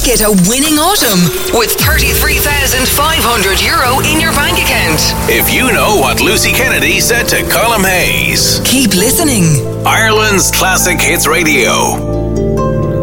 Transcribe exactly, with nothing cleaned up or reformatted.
Make it a winning autumn with thirty-three thousand five hundred euro in your bank account. If you know what Lucy Kennedy said to Colm Hayes. Keep listening. Ireland's Classic Hits Radio.